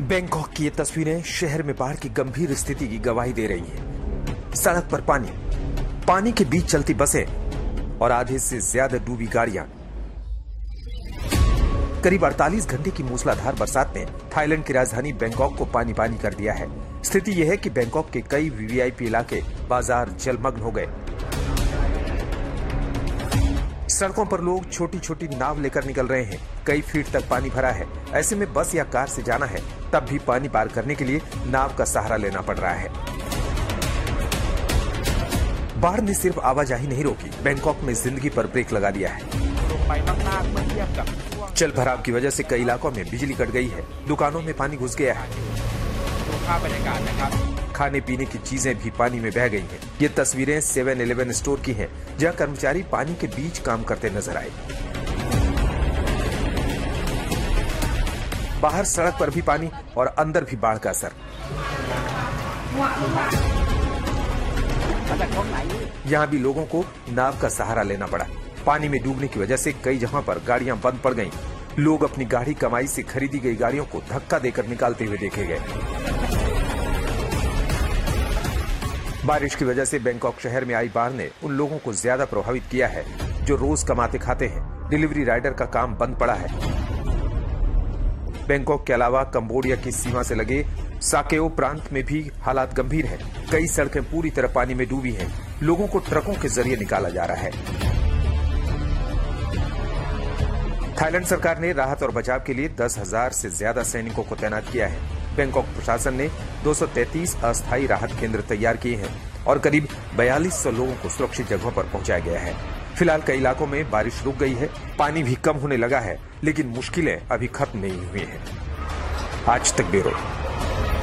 Bangkok की ये तस्वीरें शहर में बाढ़ की गंभीर स्थिति की गवाही दे रही हैं। सड़क पर पानी के बीच चलती बसें और आधे से ज्यादा डूबी गाड़ियां। करीब 48 घंटे की मूसलाधार बरसात ने थाईलैंड की राजधानी बैंकॉक को पानी पानी कर दिया है। स्थिति यह है कि बैंकॉक के कई वीवीआईपी इलाके, बाजार जलमग्न हो गए। सड़कों पर लोग छोटी छोटी नाव लेकर निकल रहे हैं। कई फीट तक पानी भरा है। ऐसे में बस या कार से जाना है तब भी पानी पार करने के लिए नाव का सहारा लेना पड़ रहा है। बाढ़ ने सिर्फ आवाजाही नहीं रोकी, बैंकॉक में जिंदगी पर ब्रेक लगा दिया है। जल भराव की वजह से कई इलाकों में बिजली कट गई है। दुकानों में पानी घुस गया है। खाने पीने की चीजें भी पानी में बह गई हैं। ये तस्वीरें 7-Eleven स्टोर की हैं, जहां कर्मचारी पानी के बीच काम करते नजर आए। बाहर सड़क पर भी पानी और अंदर भी बाढ़ का असर। यहां भी लोगों को नाव का सहारा लेना पड़ा। पानी में डूबने की वजह से कई जगहों पर गाड़ियां बंद पड़ गईं। लोग अपनी गाड़ी कमाई से खरीदी गई गाड़ियों को धक्का देकर निकालते हुए देखे गए। बारिश की वजह से बैंकॉक शहर में आई बाढ़ ने उन लोगों को ज्यादा प्रभावित किया है जो रोज कमाते खाते हैं। डिलीवरी राइडर का काम बंद पड़ा है। बैंकॉक के अलावा कंबोडिया की सीमा से लगे साकेओ प्रांत में भी हालात गंभीर हैं। कई सड़कें पूरी तरह पानी में डूबी हैं। लोगों को ट्रकों के जरिए निकाला जा रहा है। थाईलैंड सरकार ने राहत और बचाव के लिए 10,000 से ज्यादा सैनिकों को तैनात किया है। बैंकॉक प्रशासन ने 233 अस्थायी राहत केंद्र तैयार किए हैं और करीब 4200 लोगों को सुरक्षित जगहों पर पहुंचाया गया है। फिलहाल कई इलाकों में बारिश रुक गई है, पानी भी कम होने लगा है, लेकिन मुश्किलें अभी खत्म नहीं हुई हैं। आज तक ब्यूरो।